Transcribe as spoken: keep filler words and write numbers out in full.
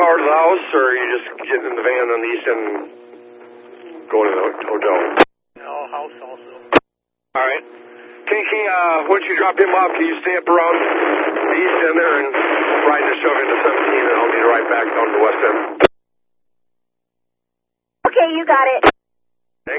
hour to the house, or are you just getting in the van on the east end and going to the hotel? No, house also. All right. K K, uh, once you drop him off, can you stay up around the east end there and ride the shove into seventeen, and I'll need to ride back down to the west end. Okay, you got it.